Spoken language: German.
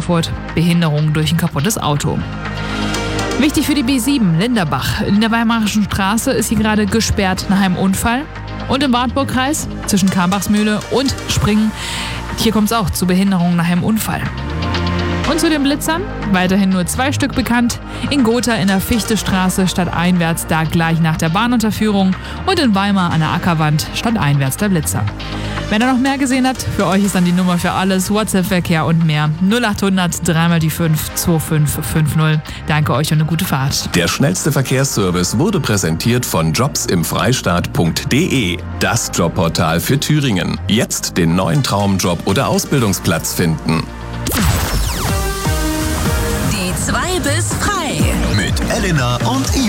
Frankfurt, Behinderung durch ein kaputtes Auto. Wichtig für die B7, Linderbach. In der Weimarischen Straße ist hier gerade gesperrt nach einem Unfall. Und im Wartburgkreis zwischen Karmbachsmühle und Springen, hier kommt es auch zu Behinderungen nach einem Unfall. Und zu den Blitzern, weiterhin nur 2 Stück bekannt. In Gotha in der Fichtestraße stadteinwärts, da gleich nach der Bahnunterführung. Und in Weimar an der Ackerwand stadteinwärts der Blitzer. Wenn ihr noch mehr gesehen habt, für euch ist dann die Nummer für alles, WhatsApp-Verkehr und mehr. 0800 3 die 5 2550. Danke euch und eine gute Fahrt. Der schnellste Verkehrsservice wurde präsentiert von jobsimfreistaat.de. Das Jobportal für Thüringen. Jetzt den neuen Traumjob oder Ausbildungsplatz finden. Die 2 bis frei. Mit Elena und Ivan.